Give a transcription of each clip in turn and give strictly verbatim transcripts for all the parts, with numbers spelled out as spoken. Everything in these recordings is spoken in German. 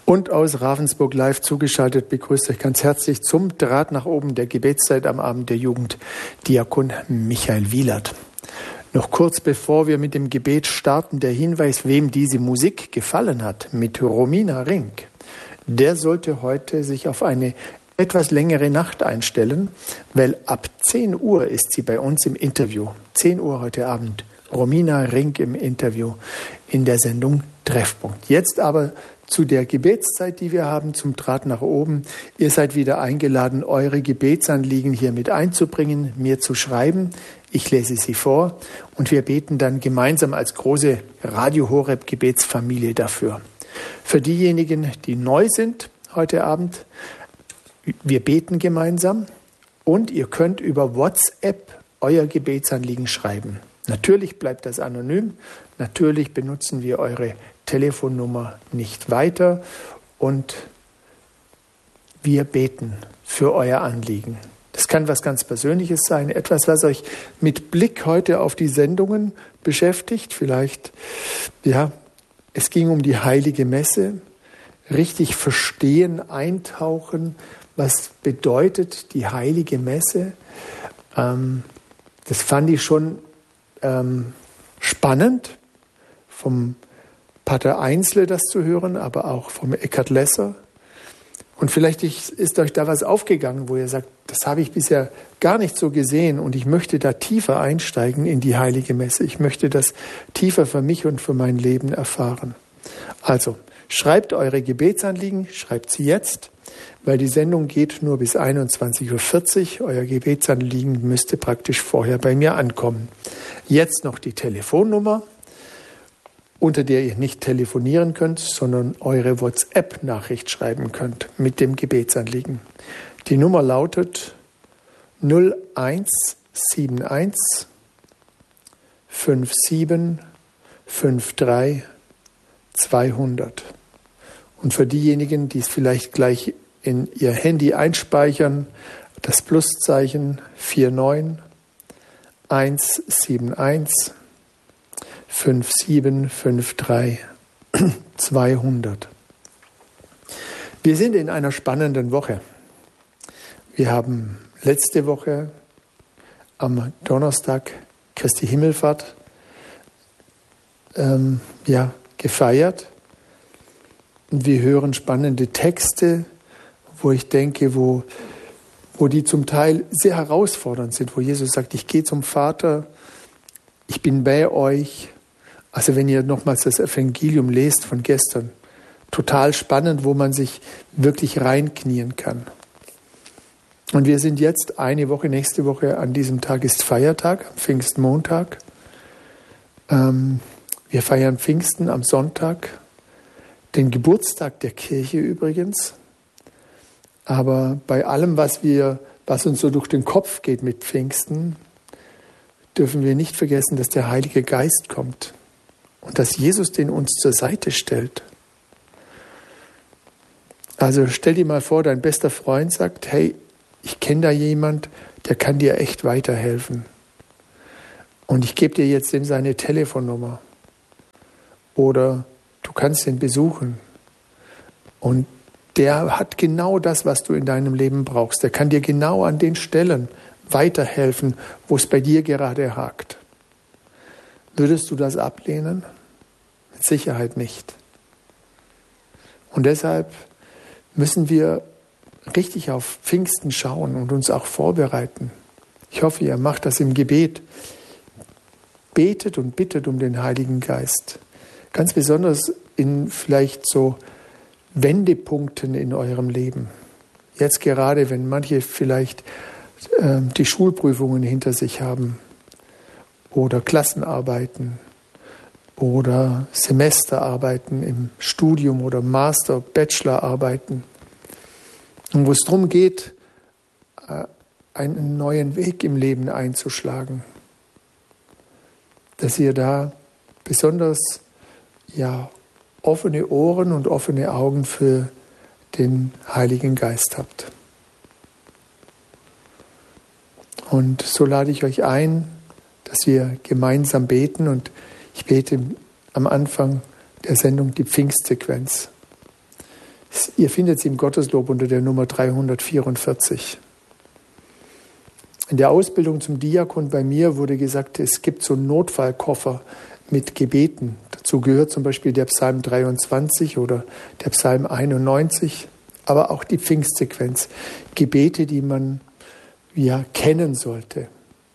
Und aus Ravensburg live zugeschaltet begrüßt euch ganz herzlich zum Draht nach oben der Gebetszeit am Abend der Jugend Diakon Michael Wielert. Noch kurz bevor wir mit dem Gebet starten, der Hinweis, wem diese Musik gefallen hat, mit Romina Rink. Der sollte heute sich auf eine etwas längere Nacht einstellen, weil ab zehn Uhr ist sie bei uns im Interview. zehn Uhr heute Abend. Romina Rink im Interview in der Sendung Treffpunkt. Jetzt aber zu der Gebetszeit, die wir haben, zum Draht nach oben. Ihr seid wieder eingeladen, eure Gebetsanliegen hier mit einzubringen, mir zu schreiben. Ich lese sie vor und wir beten dann gemeinsam als große Radio Horeb Gebetsfamilie dafür. Für diejenigen, die neu sind heute Abend, wir beten gemeinsam und ihr könnt über WhatsApp euer Gebetsanliegen schreiben. Natürlich bleibt das anonym, natürlich benutzen wir eure Telefonnummer nicht weiter und wir beten für euer Anliegen. Das kann was ganz Persönliches sein, etwas, was euch mit Blick heute auf die Sendungen beschäftigt. Vielleicht, ja, es ging um die Heilige Messe, richtig verstehen, eintauchen, was bedeutet die Heilige Messe. Ähm, das fand ich schon ähm, spannend, vom Pater Einsle das zu hören, aber auch vom Eckhard Lesser. Und vielleicht ist euch da was aufgegangen, wo ihr sagt, das habe ich bisher gar nicht so gesehen und ich möchte da tiefer einsteigen in die Heilige Messe. Ich möchte das tiefer für mich und für mein Leben erfahren. Also, schreibt eure Gebetsanliegen, schreibt sie jetzt, weil die Sendung geht nur bis einundzwanzig Uhr vierzig. Euer Gebetsanliegen müsste praktisch vorher bei mir ankommen. Jetzt noch die Telefonnummer, unter der ihr nicht telefonieren könnt, sondern eure WhatsApp-Nachricht schreiben könnt mit dem Gebetsanliegen. Die Nummer lautet null eins sieben eins fünf sieben fünf drei zweihundert. Und für diejenigen, die es vielleicht gleich in ihr Handy einspeichern, das Pluszeichen vier neun eins sieben eins fünf sieben fünf drei zweihundert. Wir sind in einer spannenden Woche. Wir haben letzte Woche am Donnerstag Christi Himmelfahrt ähm, ja, gefeiert. Und wir hören spannende Texte, wo ich denke, wo, wo die zum Teil sehr herausfordernd sind, wo Jesus sagt, ich gehe zum Vater, ich bin bei euch. Also wenn ihr nochmals das Evangelium lest von gestern, total spannend, wo man sich wirklich reinknien kann. Und wir sind jetzt eine Woche, nächste Woche, an diesem Tag ist Feiertag, am Pfingstmontag. Ähm, wir feiern Pfingsten am Sonntag, den Geburtstag der Kirche übrigens. Aber bei allem, was wir, was uns so durch den Kopf geht mit Pfingsten, dürfen wir nicht vergessen, dass der Heilige Geist kommt. Und dass Jesus den uns zur Seite stellt. Also stell dir mal vor, dein bester Freund sagt, hey, ich kenne da jemand, der kann dir echt weiterhelfen. Und ich gebe dir jetzt ihm seine Telefonnummer. Oder du kannst ihn besuchen. Und der hat genau das, was du in deinem Leben brauchst. Der kann dir genau an den Stellen weiterhelfen, wo es bei dir gerade hakt. Würdest du das ablehnen? Mit Sicherheit nicht. Und deshalb müssen wir richtig auf Pfingsten schauen und uns auch vorbereiten. Ich hoffe, ihr macht das im Gebet. Betet und bittet um den Heiligen Geist. Ganz besonders in vielleicht so Wendepunkten in eurem Leben. Jetzt gerade, wenn manche vielleicht äh, die Schulprüfungen hinter sich haben. Oder Klassenarbeiten oder Semesterarbeiten im Studium oder Master-, Bachelorarbeiten. Und wo es darum geht, einen neuen Weg im Leben einzuschlagen. Dass ihr da besonders ja, offene Ohren und offene Augen für den Heiligen Geist habt. Und so lade ich euch ein, dass wir gemeinsam beten und ich bete am Anfang der Sendung die Pfingstsequenz. Ihr findet sie im Gotteslob unter der Nummer dreihundertvierundvierzig. In der Ausbildung zum Diakon bei mir wurde gesagt, es gibt so einen Notfallkoffer mit Gebeten. Dazu gehört zum Beispiel der Psalm dreiundzwanzig oder der Psalm einundneunzig, aber auch die Pfingstsequenz. Gebete, die man ja kennen sollte,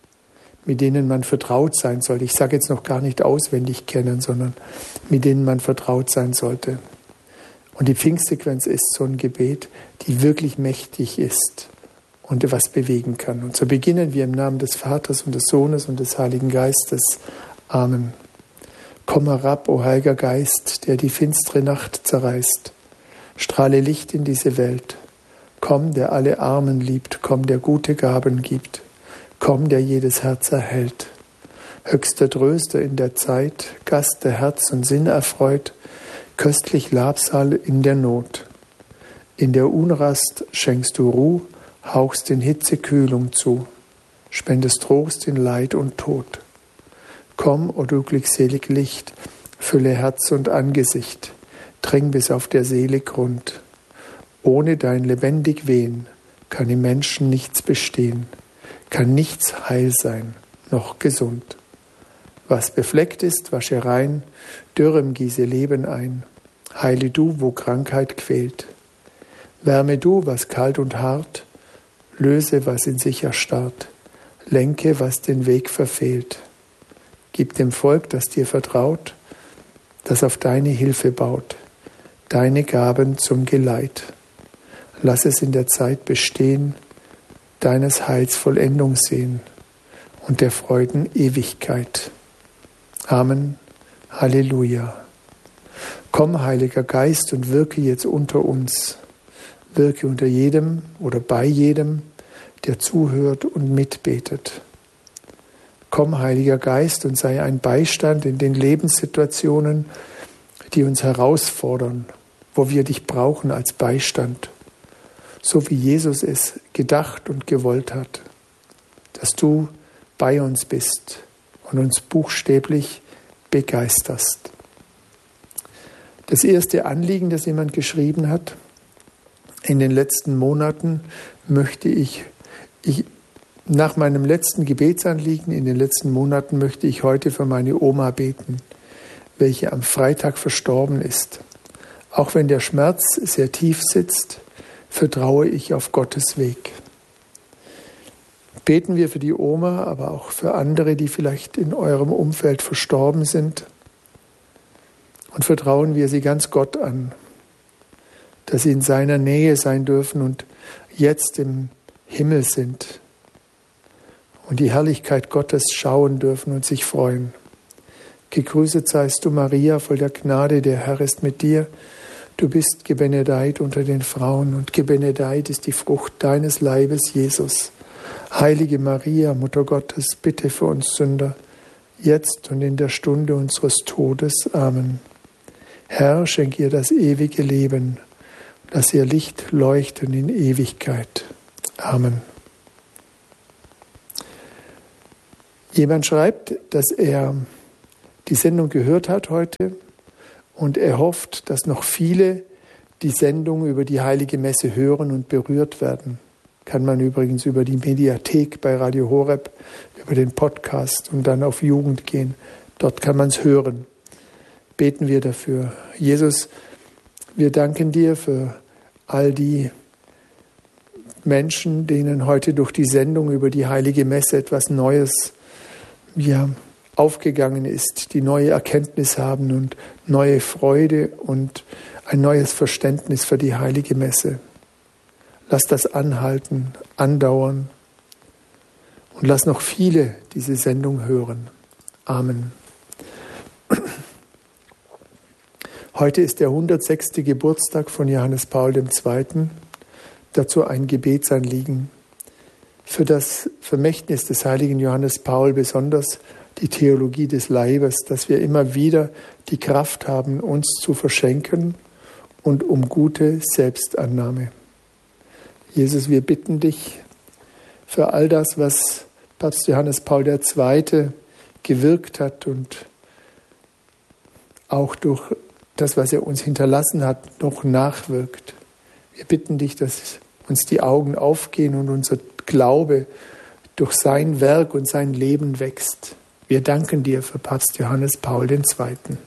mit denen man vertraut sein sollte. Ich sage jetzt noch gar nicht auswendig kennen, sondern mit denen man vertraut sein sollte. Und die Pfingstsequenz ist so ein Gebet, die wirklich mächtig ist und etwas bewegen kann. Und so beginnen wir im Namen des Vaters und des Sohnes und des Heiligen Geistes. Amen. Komm herab, o Heiliger Geist, der die finstere Nacht zerreißt. Strahle Licht in diese Welt. Komm, der alle Armen liebt. Komm, der gute Gaben gibt. Komm, der jedes Herz erhält. Höchster Tröster in der Zeit, Gast, der Herz und Sinn erfreut, köstlich Labsal in der Not. In der Unrast schenkst du Ruh, hauchst in Hitze Kühlung zu, spendest Trost in Leid und Tod. Komm, o du glückselig Licht, fülle Herz und Angesicht, dring bis auf der Seele Grund. Ohne dein lebendig Wehen kann im Menschen nichts bestehen, kann nichts heil sein, noch gesund. Was befleckt ist, wasche rein, Dürrem gieße Leben ein, heile du, wo Krankheit quält. Wärme du, was kalt und hart, löse, was in sich erstarrt, lenke, was den Weg verfehlt. Gib dem Volk, das dir vertraut, das auf deine Hilfe baut, deine Gaben zum Geleit. Lass es in der Zeit bestehen, deines Heils Vollendung sehen und der Freuden Ewigkeit. Amen. Halleluja. Komm, Heiliger Geist, und wirke jetzt unter uns. Wirke unter jedem oder bei jedem, der zuhört und mitbetet. Komm, Heiliger Geist, und sei ein Beistand in den Lebenssituationen, die uns herausfordern, wo wir dich brauchen als Beistand, so wie Jesus es gedacht und gewollt hat, dass du bei uns bist und uns buchstäblich begeisterst. Das erste Anliegen, das jemand geschrieben hat: In den letzten Monaten möchte ich, ich, nach meinem letzten Gebetsanliegen in den letzten Monaten möchte ich heute für meine Oma beten, welche am Freitag verstorben ist. Auch wenn der Schmerz sehr tief sitzt, vertraue ich auf Gottes Weg. Beten wir für die Oma, aber auch für andere, die vielleicht in eurem Umfeld verstorben sind. Und vertrauen wir sie ganz Gott an, dass sie in seiner Nähe sein dürfen und jetzt im Himmel sind und die Herrlichkeit Gottes schauen dürfen und sich freuen. Gegrüßet seist du, Maria, voll der Gnade, der Herr ist mit dir. Du bist gebenedeit unter den Frauen und gebenedeit ist die Frucht deines Leibes, Jesus. Heilige Maria, Mutter Gottes, bitte für uns Sünder, jetzt und in der Stunde unseres Todes. Amen. Herr, schenk ihr das ewige Leben, lass ihr Licht leuchten in Ewigkeit. Amen. Jemand schreibt, dass er die Sendung gehört hat heute und er hofft, dass noch viele die Sendung über die Heilige Messe hören und berührt werden. Kann man übrigens über die Mediathek bei Radio Horeb, über den Podcast und dann auf Jugend gehen. Dort kann man es hören. Beten wir dafür. Jesus, wir danken dir für all die Menschen, denen heute durch die Sendung über die Heilige Messe etwas Neues ja, aufgegangen ist, die neue Erkenntnis haben und neue Freude und ein neues Verständnis für die Heilige Messe. Lass das anhalten, andauern und lass noch viele diese Sendung hören. Amen. Heute ist der hundertsechste Geburtstag von Johannes Paul der Zweite. Dazu ein Gebetsanliegen. Für das Vermächtnis des heiligen Johannes Paul besonders die Theologie des Leibes, dass wir immer wieder die Kraft haben, uns zu verschenken und um gute Selbstannahme. Jesus, wir bitten dich für all das, was Papst Johannes Paul der Zweite gewirkt hat und auch durch das, was er uns hinterlassen hat, noch nachwirkt. Wir bitten dich, dass uns die Augen aufgehen und unser Glaube durch sein Werk und sein Leben wächst. Wir danken dir für Papst Johannes Paul der Zweite.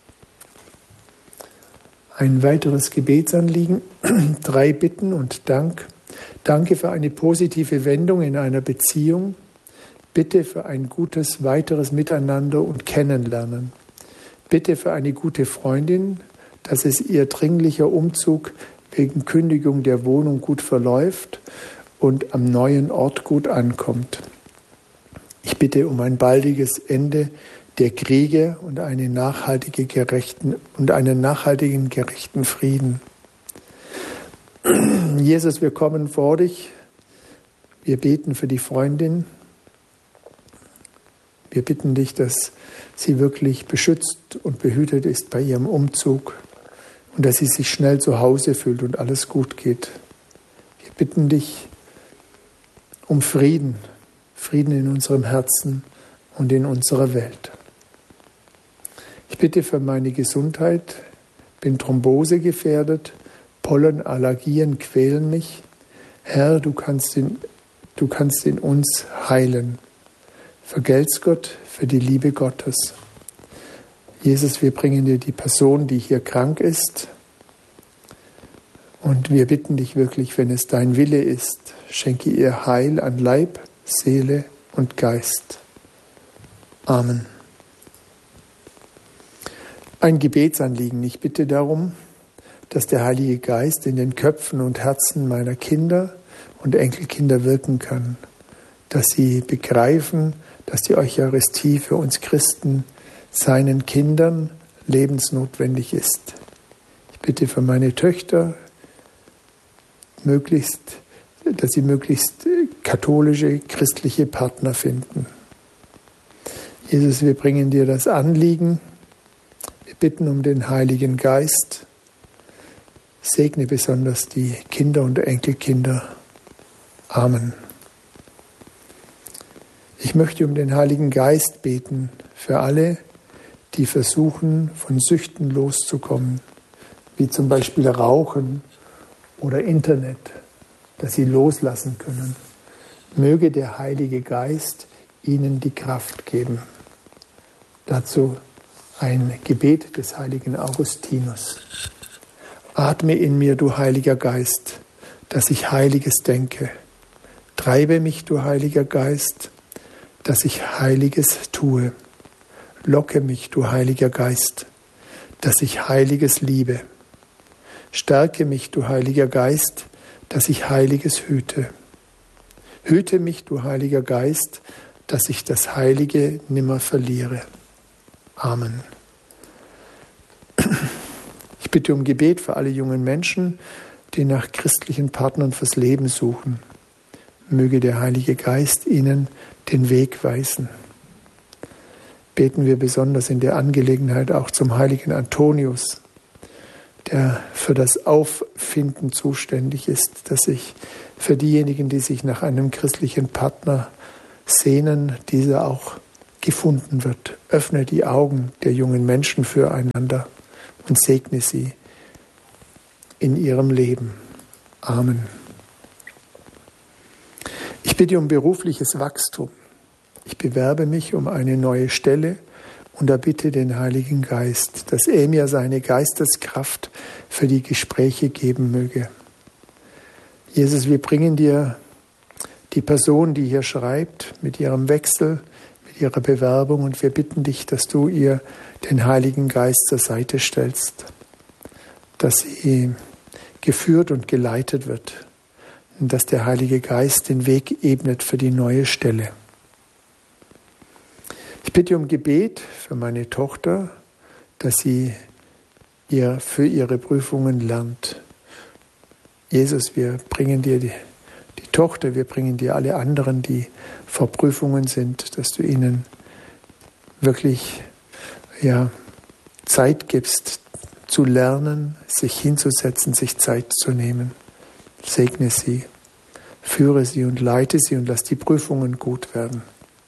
Ein weiteres Gebetsanliegen, drei Bitten und Dank. Danke für eine positive Wendung in einer Beziehung. Bitte für ein gutes weiteres Miteinander und Kennenlernen. Bitte für eine gute Freundin, dass es ihr dringlicher Umzug wegen Kündigung der Wohnung gut verläuft und am neuen Ort gut ankommt. Ich bitte um ein baldiges Ende der Kriege und eine nachhaltige gerechten und einen nachhaltigen gerechten Frieden. Jesus, wir kommen vor dich. Wir beten für die Freundin. Wir bitten dich, dass sie wirklich beschützt und behütet ist bei ihrem Umzug und dass sie sich schnell zu Hause fühlt und alles gut geht. Wir bitten dich um Frieden, Frieden in unserem Herzen und in unserer Welt. Ich bitte für meine Gesundheit, bin Thrombose gefährdet, Pollenallergien quälen mich. Herr, du kannst in, du kannst in uns heilen. Vergelt's Gott für die Liebe Gottes. Jesus, wir bringen dir die Person, die hier krank ist. Und wir bitten dich wirklich, wenn es dein Wille ist, schenke ihr Heil an Leib, Seele und Geist. Amen. Ein Gebetsanliegen. Ich bitte darum, dass der Heilige Geist in den Köpfen und Herzen meiner Kinder und Enkelkinder wirken kann, dass sie begreifen, dass die Eucharistie für uns Christen, seinen Kindern, lebensnotwendig ist. Ich bitte für meine Töchter, möglichst, dass sie möglichst katholische, christliche Partner finden. Jesus, wir bringen dir das Anliegen. Wir bitten um den Heiligen Geist. Segne besonders die Kinder und Enkelkinder. Amen. Ich möchte um den Heiligen Geist beten für alle, die versuchen, von Süchten loszukommen, wie zum Beispiel Rauchen oder Internet, dass sie loslassen können. Möge der Heilige Geist ihnen die Kraft geben. Dazu ein Gebet des heiligen Augustinus. Atme in mir, du Heiliger Geist, dass ich Heiliges denke. Treibe mich, du Heiliger Geist, dass ich Heiliges tue. Locke mich, du Heiliger Geist, dass ich Heiliges liebe. Stärke mich, du Heiliger Geist, dass ich Heiliges hüte. Hüte mich, du Heiliger Geist, dass ich das Heilige nimmer verliere. Amen. Ich bitte um Gebet für alle jungen Menschen, die nach christlichen Partnern fürs Leben suchen. Möge der Heilige Geist ihnen den Weg weisen. Beten wir besonders in der Angelegenheit auch zum heiligen Antonius, der für das Auffinden zuständig ist, dass sich für diejenigen, die sich nach einem christlichen Partner sehnen, dieser auch gefunden wird. Öffne die Augen der jungen Menschen füreinander und segne sie in ihrem Leben. Amen. Ich bitte um berufliches Wachstum. Ich bewerbe mich um eine neue Stelle und erbitte den Heiligen Geist, dass er mir seine Geisteskraft für die Gespräche geben möge. Jesus, wir bringen dir die Person, die hier schreibt, mit ihrem Wechsel, mit ihrer Bewerbung, und wir bitten dich, dass du ihr den Heiligen Geist zur Seite stellst, dass sie geführt und geleitet wird und dass der Heilige Geist den Weg ebnet für die neue Stelle. Ich bitte um Gebet für meine Tochter, dass sie ihr für ihre Prüfungen lernt. Jesus, wir bringen dir die, die Tochter, wir bringen dir alle anderen, die vor Prüfungen sind, dass du ihnen wirklich ja, Zeit gibst, zu lernen, sich hinzusetzen, sich Zeit zu nehmen. Segne sie, führe sie und leite sie und lass die Prüfungen gut werden.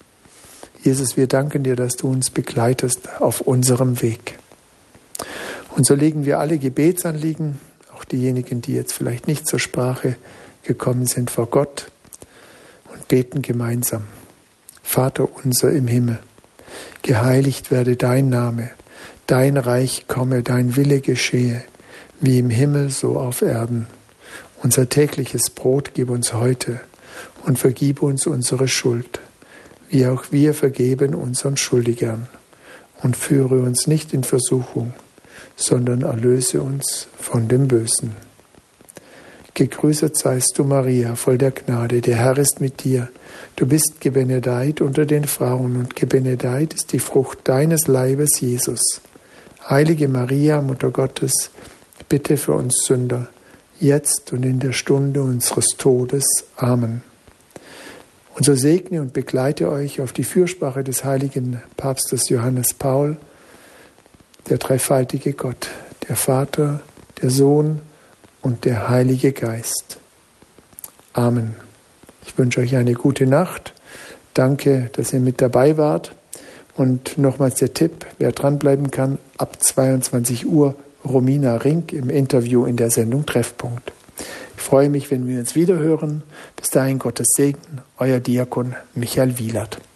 Jesus, wir danken dir, dass du uns begleitest auf unserem Weg. Und so legen wir alle Gebetsanliegen, auch diejenigen, die jetzt vielleicht nicht zur Sprache gekommen sind, vor Gott und beten gemeinsam. Vater unser im Himmel, geheiligt werde dein Name, dein Reich komme, dein Wille geschehe, wie im Himmel so auf Erden. Unser tägliches Brot gib uns heute und vergib uns unsere Schuld, wie auch wir vergeben unseren Schuldigern. Und führe uns nicht in Versuchung, sondern erlöse uns von dem Bösen. Gegrüßet seist du, Maria, voll der Gnade, der Herr ist mit dir. Du bist gebenedeit unter den Frauen und gebenedeit ist die Frucht deines Leibes, Jesus. Heilige Maria, Mutter Gottes, bitte für uns Sünder, jetzt und in der Stunde unseres Todes. Amen. Und so segne und begleite euch auf die Fürsprache des heiligen Papstes Johannes Paul, der dreifaltige Gott, der Vater, der Sohn und der Heilige Geist. Amen. Ich wünsche euch eine gute Nacht. Danke, dass ihr mit dabei wart. Und nochmals der Tipp, wer dranbleiben kann, ab zweiundzwanzig Uhr Romina Rink im Interview in der Sendung Treffpunkt. Ich freue mich, wenn wir uns wiederhören. Bis dahin Gottes Segen, euer Diakon Michael Wielert.